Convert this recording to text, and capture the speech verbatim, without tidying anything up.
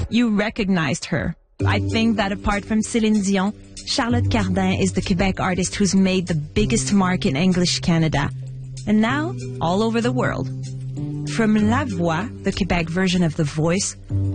you recognized her. I think that apart from Céline Dion, Charlotte Cardin is the Quebec artist who's made the biggest mark in English Canada, and now all over the world. From La Voix, the Quebec version of The Voice,